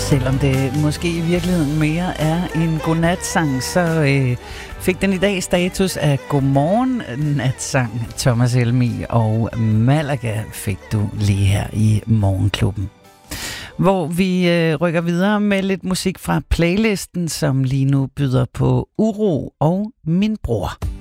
Selvom det måske i virkeligheden mere er en godnatsang, så fik den i dag status af godmorgen natsang. Thomas Helmig og Malaga fik du lige her i Morgenklubben. Hvor vi rykker videre med lidt musik fra playlisten, som lige nu byder på Uro og Min Bror.